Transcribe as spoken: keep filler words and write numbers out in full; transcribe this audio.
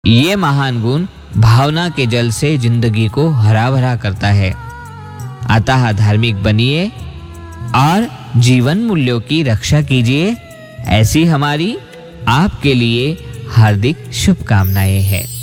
ये महान गुण भावना के जल से जिंदगी को हरा भरा करता है। अतः धार्मिक बनिए और जीवन मूल्यों की रक्षा कीजिए। ऐसी हमारी आपके लिए हार्दिक शुभकामनाएं हैं।